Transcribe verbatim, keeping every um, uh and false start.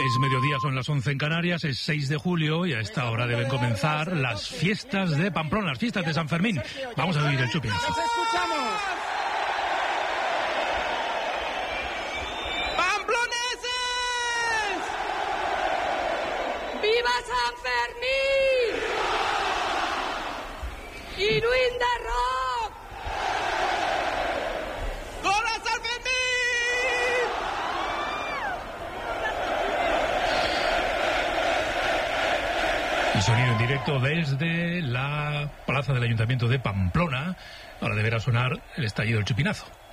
Es mediodía, son las once en Canarias, es seis de julio y a esta hora deben comenzar las fiestas de Pamplona, las fiestas de San Fermín. Vamos a vivir el chupinazo. ¡Nos escuchamos! ¡Pamploneses! ¡Viva San Fermín! ¡Iruin de rock! ¡Gora San Fermín! Y sonido en directo desde la plaza del Ayuntamiento de Pamplona. Ahora deberá sonar el estallido del chupinazo.